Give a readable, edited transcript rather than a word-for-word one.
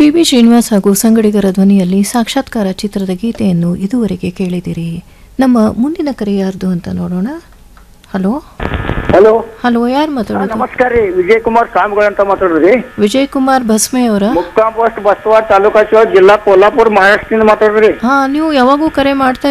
PB. Srinivas ಹಾಗೂ ಸಂಗಡಿಗರ ಧ್ವನಿಯಲ್ಲಿ ಸಾಕ್ಷಾತ್ಕಾರ ಚಿತ್ರದ ಗೀತೆಯನ್ನು ಇದುವರೆಗೆ ಕೇಳಿದಿರಿ. ನಮ್ಮ ಮುಂದಿನ ಕರೆ ಯಾರ್ದು ಅಂತ ನೋಡೋಣ. ಹಲೋ ಹಲೋ ಹಲೋ, ಯಾರು ಮಾತಾಡೋದು? ನಮಸ್ಕಾರ ರೀ, ವಿಜಯ್ ಕುಮಾರ್ ಸ್ವಾಮಿಗಳು ಅಂತ ಮಾತಾಡೋದ್ರಿ. ವಿಜಯ್ ಕುಮಾರ್ ಬಸ್ಮೆ ಅವರ? ಮುಕ್ಕಾಂ ಪೋಸ್ಟ್ ಬಸವಾಡ ತಾಲೂಕಾ ಜಿಲ್ಲಾ ಕೋಲ್ಹಾಪುರ ಮಹಾರಾಷ್ಟ್ರದಿಂದ ಮಾತಾಡೋದ್ರಿ. ಹಾ, ನೀವು ಯಾವಾಗೂ ಕರೆ ಮಾಡ್ತಾ